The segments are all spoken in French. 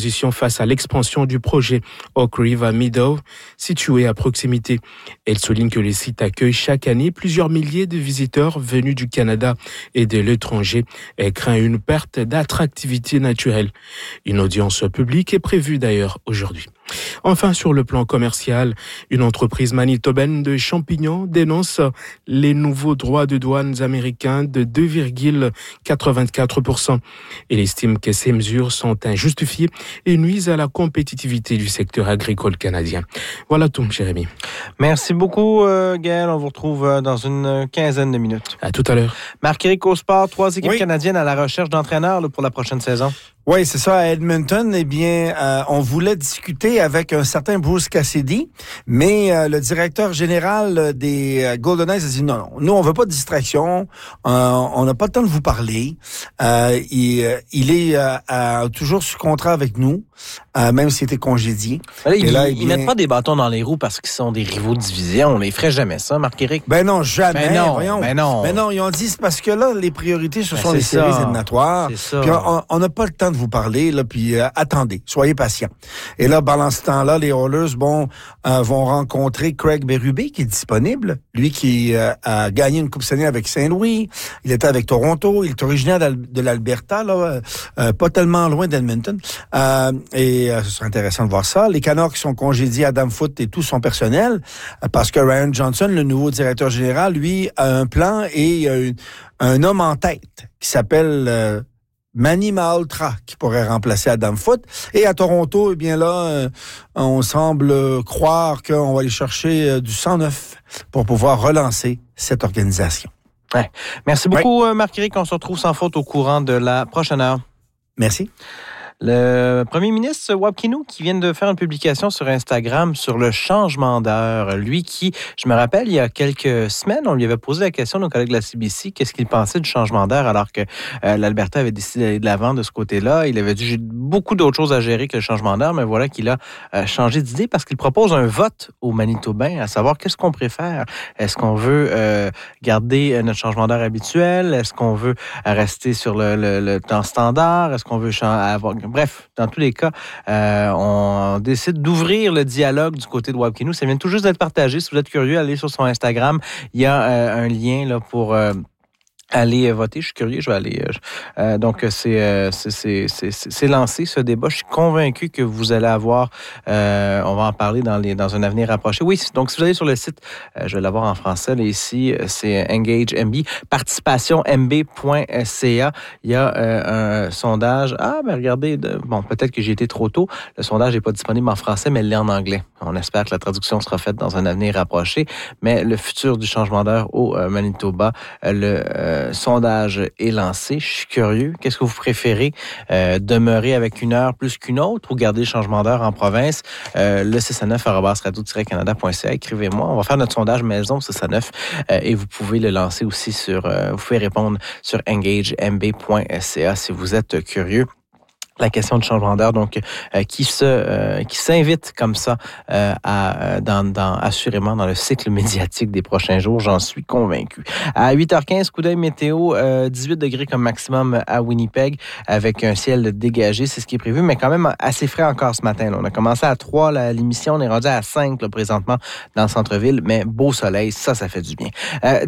position face à l'expansion du projet Oak River Meadow, situé à proximité. Elle souligne que le site accueille chaque année plusieurs milliers de visiteurs venus du Canada et de l'étranger et craint une perte d'attractivité naturelle. Une audience publique est prévue d'ailleurs aujourd'hui. Enfin, sur le plan commercial, une entreprise manitobaine de champignons dénonce les nouveaux droits de douane américains de 2,84%. Elle estime que ces mesures sont injustifiées et nuisent à la compétitivité du secteur agricole canadien. Voilà tout, Jérémy. Merci beaucoup, Gaël. On vous retrouve dans une quinzaine de minutes. À tout à l'heure. Marc-Éric au sport, 3 équipes canadiennes à la recherche d'entraîneurs pour la prochaine saison. Oui, c'est ça. À Edmonton, eh bien, on voulait discuter avec un certain Bruce Cassidy, mais le directeur général des Golden Knights a dit non, nous, on veut pas de distraction, on n'a pas le temps de vous parler. Il est toujours sous contrat avec nous, même s'il était congédié. Ils mettent pas des bâtons dans les roues parce qu'ils sont des rivaux de division. On les ferait jamais ça, Marc-Éric? Ben non, jamais. Voyons. Ben non, ils ont dit c'est parce que là, les priorités, ce sont les séries éliminatoires. C'est ça. Puis on n'a pas le temps de vous parler, là, puis attendez, soyez patients. Et là, pendant ce temps-là, les Oilers, vont rencontrer Craig Berube, qui est disponible. Lui qui a gagné une Coupe Stanley avec Saint-Louis. Il était avec Toronto. Il est originaire de l'Alberta, là, pas tellement loin d'Edmonton. Et ce serait intéressant de voir ça. Les Canucks sont congédiés Adam Foote et tout son personnel parce que Ryan Johnson, le nouveau directeur général, lui, a un plan et un homme en tête qui s'appelle Manny Malhotra, qui pourrait remplacer Adam Foote. Et à Toronto, eh bien là, on semble croire qu'on va aller chercher du sang neuf pour pouvoir relancer cette organisation. Ouais. Merci beaucoup, Marc-Éric. On se retrouve sans faute au courant de la prochaine heure. Merci. Le premier ministre Wapkinou qui vient de faire une publication sur Instagram sur le changement d'heure. Lui qui, je me rappelle, il y a quelques semaines, on lui avait posé la question, nos collègues de la CBC, qu'est-ce qu'il pensait du changement d'heure alors que l'Alberta avait décidé d'aller de l'avant de ce côté-là. Il avait dit, j'ai beaucoup d'autres choses à gérer que le changement d'heure, mais voilà qu'il a changé d'idée parce qu'il propose un vote aux Manitobains à savoir qu'est-ce qu'on préfère. Est-ce qu'on veut garder notre changement d'heure habituel? Est-ce qu'on veut rester sur le temps standard? Est-ce qu'on veut avoir... Bref, dans tous les cas, on décide d'ouvrir le dialogue du côté de Wapkinou. Ça vient tout juste d'être partagé. Si vous êtes curieux, allez sur son Instagram. Il y a un lien là, pour... aller voter. Je suis curieux, je vais aller. Donc, c'est lancé, ce débat. Je suis convaincu que vous allez avoir... on va en parler dans un avenir rapproché. Oui, donc si vous allez sur le site, je vais l'avoir en français, là, ici, c'est Engage MB, participationmb.ca. Il y a un sondage. Ah, ben regardez, bon, peut-être que j'ai été trop tôt. Le sondage n'est pas disponible en français, mais il l'est en anglais. On espère que la traduction sera faite dans un avenir rapproché. Mais le futur du changement d'heure au Manitoba, le sondage est lancé. Je suis curieux. Qu'est-ce que vous préférez? Demeurer avec une heure plus qu'une autre ou garder le changement d'heure en province? Le 6à9@radio-canada.ca. Écrivez-moi. On va faire notre sondage maison 6à9 et vous pouvez le lancer aussi vous pouvez répondre sur engagemb.ca si vous êtes curieux. La question du changement d'heure, donc, qui s'invite comme ça assurément dans le cycle médiatique des prochains jours, j'en suis convaincu. À 8h15, coup d'œil météo, 18 degrés comme maximum à Winnipeg, avec un ciel dégagé, c'est ce qui est prévu, mais quand même assez frais encore ce matin. Là. On a commencé à 3, l'émission, on est rendu à 5 là, présentement dans le centre-ville, mais beau soleil, ça fait du bien.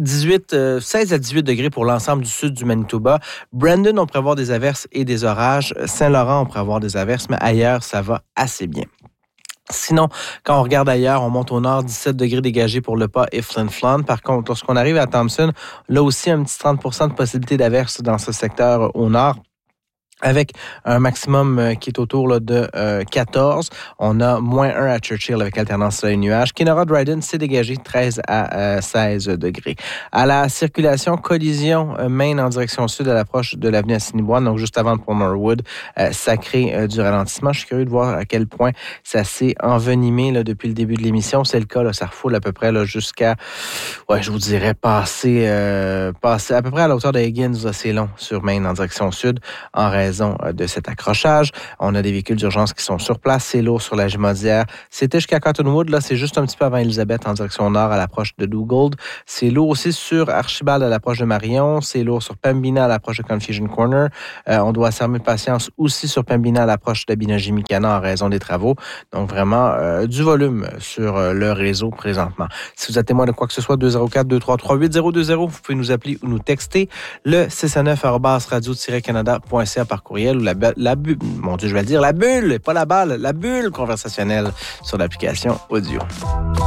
16 à 18 degrés pour l'ensemble du sud du Manitoba. Brandon, on pourrait avoir des averses et des orages. Saint-Laurent, on pourrait avoir des averses, mais ailleurs, ça va assez bien. Sinon, quand on regarde ailleurs, on monte au nord, 17 degrés dégagés pour le Pas et Flin Flon. Par contre, lorsqu'on arrive à Thompson, là aussi, un petit 30% de possibilité d'averse dans ce secteur au nord. Avec un maximum qui est autour là, de 14. On a -1 à Churchill avec alternance soleil-nuage. Kenora Dryden s'est dégagé 13 à 16 degrés. À la circulation, collision Main en direction sud à l'approche de l'avenue Assiniboine, donc juste avant le pont Norwood, ça crée du ralentissement. Je suis curieux de voir à quel point ça s'est envenimé là, depuis le début de l'émission. C'est le cas, là, ça refoule à peu près là, jusqu'à, je vous dirais, passer à peu près à la hauteur de Higgins, c'est long sur Main en direction sud, en raison raison de cet accrochage. On a des véhicules d'urgence qui sont sur place. C'est lourd sur la Gémaudière. C'était jusqu'à Cottonwood. Là, c'est juste un petit peu avant Élisabeth en direction nord à l'approche de Duggold. C'est lourd aussi sur Archibald à l'approche de Marion. C'est lourd sur Pembina à l'approche de Confusion Corner. On doit s'armer de patience aussi sur Pembina à l'approche de Bina-Jimicana en raison des travaux. Donc, vraiment, du volume sur le réseau présentement. Si vous êtes témoin de quoi que ce soit, 204-233-8020, vous pouvez nous appeler ou nous texter le 619-radio-canada.ca par courriel ou la bulle, mon Dieu, je vais le dire, la bulle, pas la balle, la bulle conversationnelle sur l'application audio.